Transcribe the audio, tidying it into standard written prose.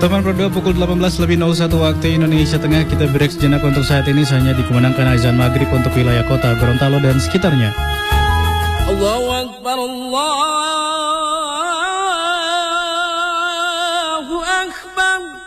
Teman berdua pukul 18:01 waktu Indonesia Tengah. Kita break sejenak untuk saat ini. Hanya dikumandangkan azan maghrib untuk wilayah kota Gorontalo dan sekitarnya. Allahu Akbar, Allahu Akbar.